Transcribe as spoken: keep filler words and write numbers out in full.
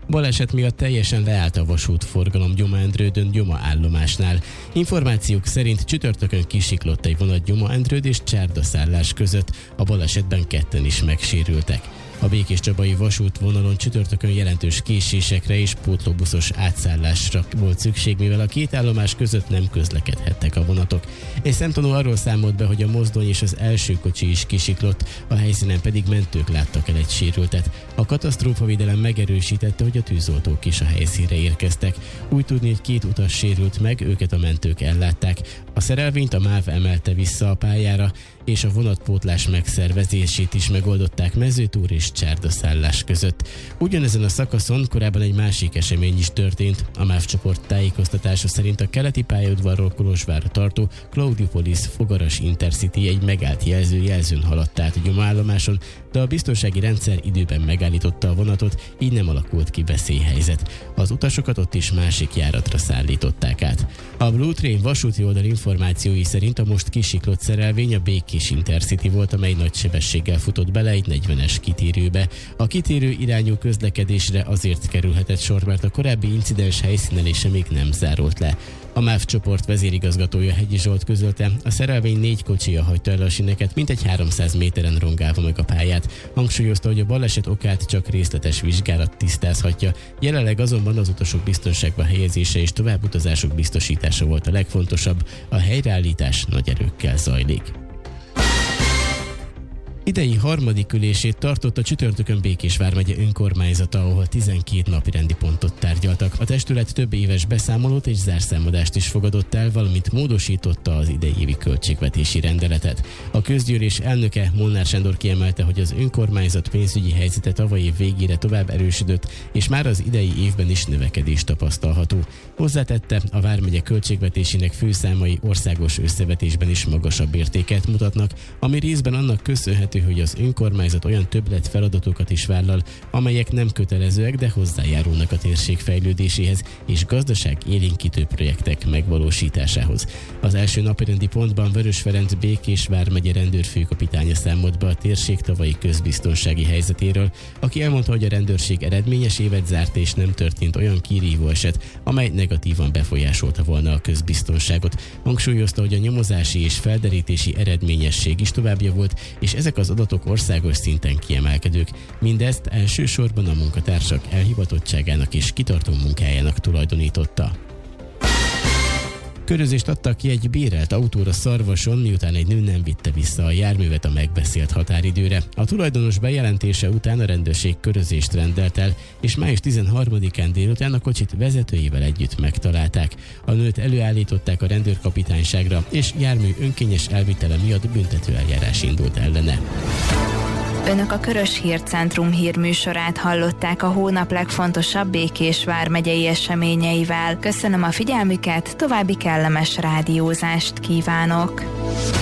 Baleset miatt teljesen leállt a vasútforgalom Gyoma-Endrődön Gyoma állomásnál. Információk szerint csütörtökön kisiklott egy vonat Gyoma-Endrőd és Csárdaszállás között. A balesetben ketten is megsérültek. A Békéscsabai vasútvonalon csütörtökön jelentős késésekre és pótlóbuszos átszállásra volt szükség, mivel a két állomás között nem közlekedhettek a vonatok. Egy szemtanú arról számolt be, hogy a mozdony és az első kocsi is kisiklott, a helyszínen pedig mentők láttak el egy sérültet. A katasztrófavédelem megerősítette, hogy a tűzoltók is a helyszínre érkeztek. Úgy tudni, hogy két utas sérült meg, őket a mentők ellátták. A szerelvényt a MÁV emelte vissza a pályára, és a vonatpótlás megszervezését is megoldották Mezőtúr és Csárdaszállás között. Ugyanezen a szakaszon korábban egy másik esemény is történt. A MÁV csoport tájékoztatása szerint a keleti pályaudvarról Kolozsvárra tartó Claudiopolis Fogaras Intercity egy megállt jelző jelzőn haladt át a Gyoma-állomáson, de a biztonsági rendszer időben megállította a vonatot, így nem alakult ki veszélyhelyzet. Az utasokat ott is másik járatra szállították át. A Blue Train vasúti oldal információi szerint a most kisiklott szerelvény a Békés Intercity volt, amely nagy sebességgel futott bele egy negyvenes kitérőbe. A kitérő irányú közlekedésre azért kerülhetett sor, mert a korábbi incidens helyszínelése még nem zárult le. A MÁV csoport vezérigazgatója Hegyi Zsolt közölte, a szerelvény négy kocsija hagyta el a sineket, mintegy háromszáz méteren rongálva meg a pályát. Hangsúlyozta, hogy a baleset okát csak részletes vizsgálat tisztázhatja. Jelenleg azonban az utasok biztonságba helyezése és továbbutazások biztosítása volt a legfontosabb. A helyreállítás nagy erőkkel zajlik. Idei harmadik ülését tartott a csütörtökön Békés vármegye önkormányzata, ahol tizenkét napirendi pontot tárgyaltak. A testület több éves beszámolót és zárszámadást is fogadott el, valamint módosította az idei évi költségvetési rendeletet. A közgyűlés elnöke Molnár Sándor kiemelte, hogy az önkormányzat pénzügyi helyzete tavaly év végére tovább erősödött, és már az idei évben is növekedés tapasztalható. Hozzátette, a vármegye költségvetésének főszámai országos összevetésben is magasabb értéket mutatnak, ami részben annak köszönhető, hogy az önkormányzat olyan többlet feladatokat is vállal, amelyek nem kötelezőek, de hozzájárulnak a térség fejlődéséhez és gazdaság élénkítő projektek megvalósításához. Az első napirendi pontban Vörös Ferenc Békés vármegye rendőrfőkapitánya számolt be a térség tavalyi közbiztonsági helyzetéről, aki elmondta, hogy a rendőrség eredményes évet zárt és nem történt olyan kirívó eset, amely negatívan befolyásolta volna a közbiztonságot. Hangsúlyozta, hogy a nyomozási és felderítési eredményesség is tovább javult, és ezek az adatok országos szinten kiemelkedők. Mindezt elsősorban a munkatársak elhivatottságának és kitartó munkájának tulajdonította. Körözést adtak ki egy bérelt autóra Szarvason, miután egy nő nem vitte vissza a járművet a megbeszélt határidőre. A tulajdonos bejelentése után a rendőrség körözést rendelt el, és május tizenharmadikán délután a kocsit vezetőjével együtt megtalálták. A nőt előállították a rendőrkapitányságra, és jármű önkényes elvitele miatt büntetőeljárás indult ellene. Önök a Körös Hírcentrum hírműsorát hallották a hónap legfontosabb Békés vármegyei eseményeivel. Köszönöm a figyelmüket, további kellemes rádiózást kívánok!